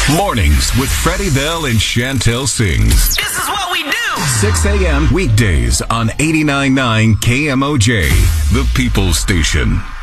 Mornings with Freddie Bell and Chantel Singh. This is what we do. 6 a.m. weekdays on 89.9 KMOJ, the People's Station.